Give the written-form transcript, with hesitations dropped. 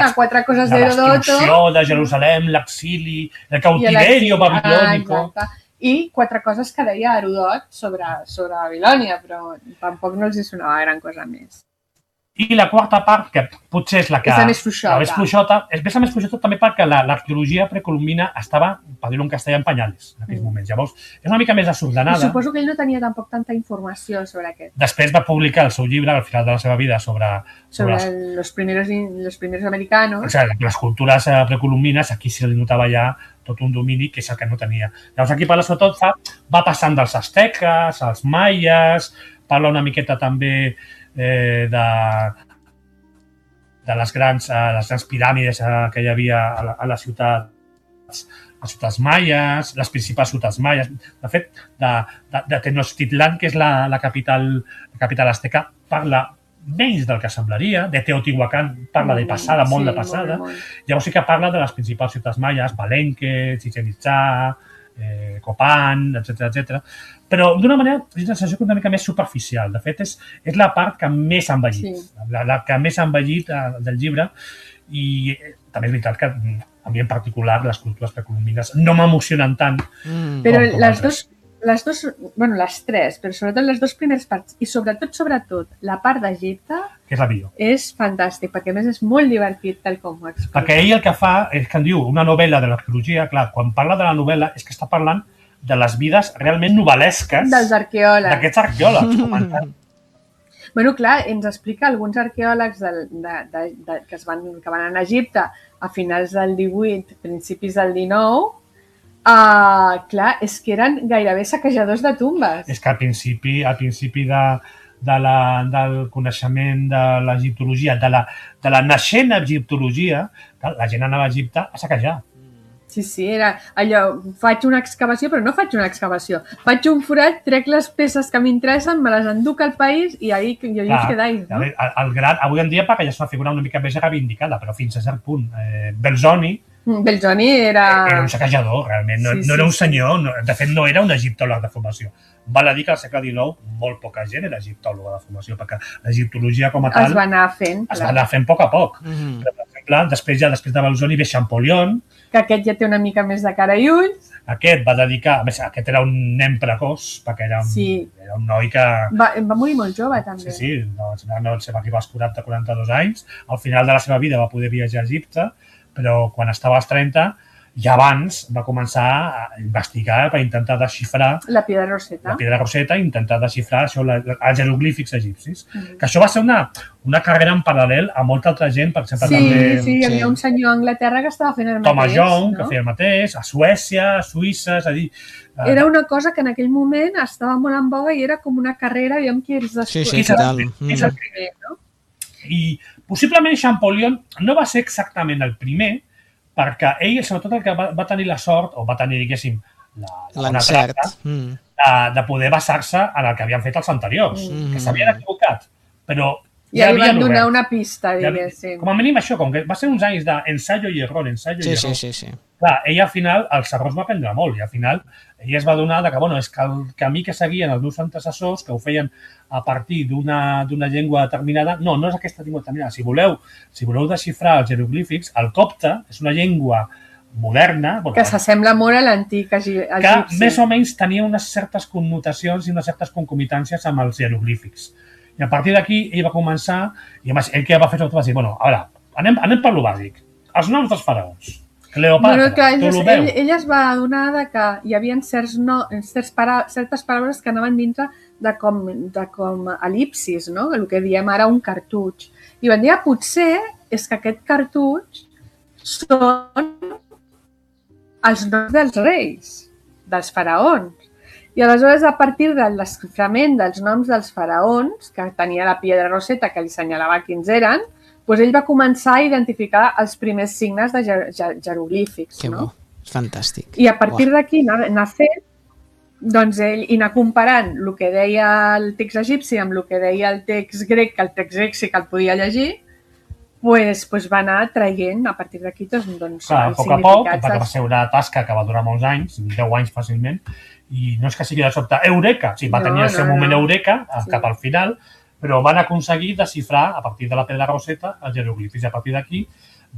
4 coses de d'Herodoto. destrucció de Jerusalem, l'exili, el cautiverio babilònico. I 4 coses que deia Herodot sobre Babilònia, però tampoc no els hi sonava gran cosa més. I la quarta part, que potser és la que... És la més fluixota. La més fluixota, és la més fluixota també perquè l'arqueologia precolombina estava, per dir-ho en castellà, en pañales en aquells moments. Llavors, és una mica més desordenada. I suposo que ell no tenia tampoc tanta informació sobre aquest. Després va publicar el seu llibre, al final de la seva vida, sobre los primeros americanos. O sigui, les cultures precolombines, aquí se li notava ja tot un domini que és el que no tenia. Llavors, aquí parla sobretot, va passant dels asteques, als maies, parla una miqueta també de les grans piràmides que hi havia a les ciutats maies, les principals ciutats maies. De fet, de Tenochtitlan, que és la capital azteca, parla menys del que semblaria. De Teotihuacán parla de passada, molt de passada. Llavors sí que parla de les principals ciutats maies, Palenque, Chichén Itzá, Copán, etc. Però d'una manera és una sensació una mica més superficial. De fet, és la part que més ha envellit, la que més ha envellit del llibre, i també és veritat que a mi en particular les cultures precolombines no m'emocionen tant. Però les tres, però sobretot les dues primeres parts, i sobretot la part d'Egipte, que és la millor. És fantàstic, perquè a més és molt divertit tal com ho explica. Perquè ell el que fa és que en diu una novel·la de l'arqueologia, clar, quan parla de la novel·la és que està parlant de les vides realment novel·lesques dels arqueòlegs. D'aquests arqueòlegs comentant. Bueno, clar, ens explica alguns arqueòlegs que van anar a Egipte a finals del 18, principis del 19, clar, és que eren gairebé saquejadors de tumbes. És que al principi del coneixement de l'egiptologia, de la naixent egiptologia, la gent anava a Egipte a saquejar. Sí, era allò, faig una excavació, però no faig una excavació. Faig un forat, trec les peces que m'interessen, me les enduc al país i ahí us quedais, no? Avui en dia perquè ja és una figura una mica més reivindicada, però fins a cert punt. Belzoni era un saquejador, realment. No era un senyor, de fet no era un egiptòleg de formació. Val a dir que al segle XIX molt poca gent era egiptòloga de formació, perquè l'egiptologia com a tal es va anar fent a poc a poc. Però, per exemple, després de Belzoni ve Champollion, que aquest ja té una mica més de cara i ulls. Aquest va dedicar... A més, aquest era un nen precoç, perquè era un noi que... Va morir molt jove, també. Sí, no se va arribar als 40-42 anys. Al final de la seva vida va poder viatjar a Egipte, però quan estava als 30, ja abans va començar a investigar per intentar desxifrar... La Piedra Roseta. Intentar desxifrar això, els jeroglífics egipcis. Que això va ser una carrera en paral·lel a molta altra gent, per exemple, també... Sí, hi havia un senyor a Anglaterra que estava fent el mateix. Thomas Young, que feia el mateix, a Suècia, a Suïssa, és a dir... Era una cosa que en aquell moment estava molt en boga i era com una carrera, aviam qui els descobreix. Sí, total. És el primer, no? I possiblement Champollion no va ser exactament el primer, perquè ell, sobretot, el que va tenir la sort, o va tenir, diguéssim, l'encert de poder basar-se en el que havien fet els anteriors, que s'havien equivocat, però ja li van donar una pista, diguéssim. Com a mínim això, com que va ser uns anys d'ensaio i error, Sí. Clar, ell al final, els errors va aprendre molt, i al final ell es va adonar que, bueno, és que el camí que seguien els meus antecessors, que ho feien a partir d'una llengua determinada, no és aquesta llengua determinada. Si voleu desxifrar els jeroglífics, el copte és una llengua moderna... Que s'assembla molt a l'antic egipci. Que més o menys tenia unes certes connotacions i unes certes concomitàncies amb els jeroglífics. I a partir d'aquí ell va començar, i a més, ell que va fer va dir, bueno, a veure, anem per lo bàsic. Els noms dels faraons. Cleopatra, ell es va adonar que hi havia certes paraules que anaven dintre de com elipsis, no? El que diem ara un cartutx. I van dir, potser és que aquest cartutx són els noms dels reis, dels faraons. I aleshores, a partir del desxiframent dels noms dels faraons, que tenia la Piedra Roseta, que li assenyalava quins eren, doncs ell va començar a identificar els primers signes de jeroglífics. Que bo, és fantàstic. I a partir d'aquí anar fent, doncs ell anar comparant el que deia el text egipci amb el que deia el text grec, que el text grec sí que el podia llegir, doncs va anar traient a partir d'aquí els significats. A poc a poc, perquè va ser una tasca que va durar molts anys, 10 anys fàcilment, i no és que sigui de sobte eureka, sí, va tenir el seu moment eureka cap al final, però van aconseguir desxifrar, a partir de la Pedra Roseta, els jeroglífics. A partir d'aquí